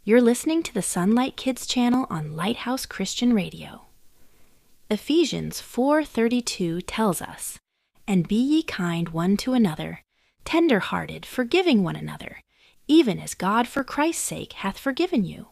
You're listening to the Sunlight Kids channel on Lighthouse Christian Radio. Ephesians 4:32 tells us, "And be ye kind one to another, tender-hearted, forgiving one another, even as God for Christ's sake hath forgiven you."